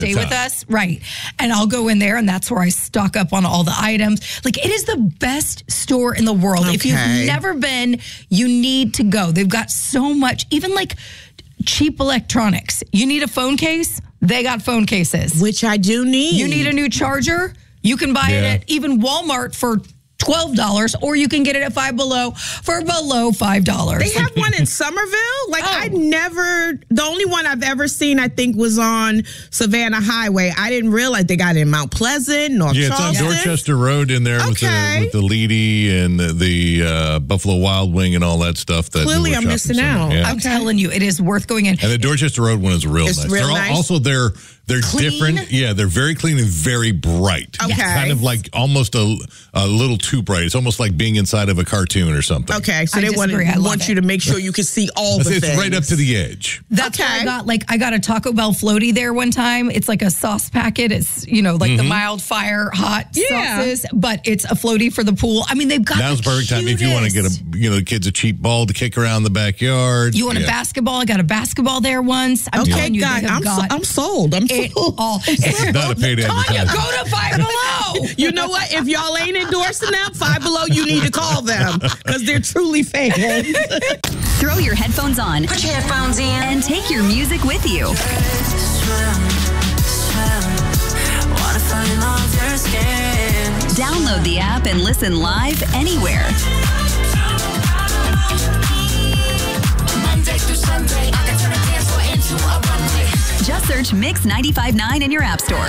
stay with us. Right. And I'll go in there and that's where I stock up on all the items. Like, it is the best store in the world. Okay. If you've never been, you need to go. They've got so much, even like cheap electronics. You need a phone case? They got phone cases. Which I do need. You need a new charger? You can buy it at even Walmart for $12, or you can get it at Five Below for below $5. They have one in Somerville? Like, the only one I've ever seen, I think, was on Savannah Highway. I didn't realize they got it in Mount Pleasant, North Charleston. It's on Dorchester Road in there with the Leedy and the Buffalo Wild Wing and all that stuff. That Clearly, I'm missing out. I'm telling you, it is worth going in. And the Dorchester Road one is real nice. Real nice. Also, they're clean. different. Yeah, they're very clean and very bright. Okay. Kind of like almost a little too bright. It's almost like being inside of a cartoon or something. Okay, so they want you to make sure you can see all the things. It's right up to the edge. That's what I got. Like, I got a Taco Bell floaty there one time. It's like a sauce packet. It's, like the mild fire hot sauces, but it's a floaty for the pool. I mean, they've got Now's the perfect time if you want to get the kids a cheap ball to kick around the backyard. You want a basketball? I got a basketball there once. I'm telling you, God, I'm sold. I'm sold. It's not a paid advertisement. Go to Five Below. You know what? If y'all ain't endorsing them, Five Below, you need to call them because they're truly fans. Throw your headphones on. Put your headphones in. And take your music with you. Download the app and listen live anywhere. Monday through Sunday, I can turn a dance floor into a runway. Just search Mix 95.9 in your app store.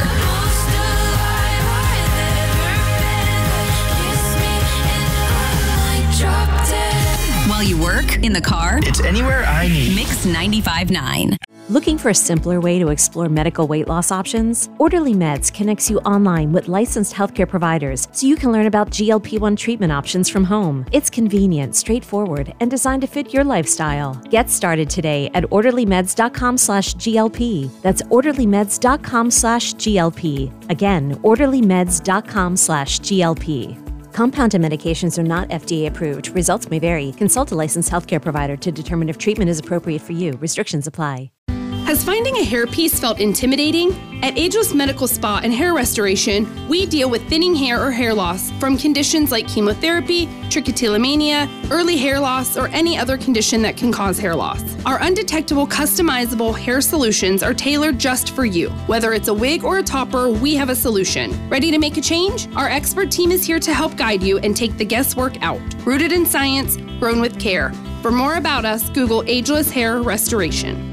While you work, in the car, it's anywhere I need. Mix 95.9. Looking for a simpler way to explore medical weight loss options? Orderly Meds connects you online with licensed healthcare providers so you can learn about GLP-1 treatment options from home. It's convenient, straightforward, and designed to fit your lifestyle. Get started today at orderlymeds.com/GLP. That's orderlymeds.com/GLP. Again, orderlymeds.com/GLP. Compounded medications are not FDA approved. Results may vary. Consult a licensed healthcare provider to determine if treatment is appropriate for you. Restrictions apply. Has finding a hairpiece felt intimidating? At Ageless Medical Spa and Hair Restoration, we deal with thinning hair or hair loss from conditions like chemotherapy, trichotillomania, early hair loss, or any other condition that can cause hair loss. Our undetectable, customizable hair solutions are tailored just for you. Whether it's a wig or a topper, we have a solution. Ready to make a change? Our expert team is here to help guide you and take the guesswork out. Rooted in science, grown with care. For more about us, Google Ageless Hair Restoration.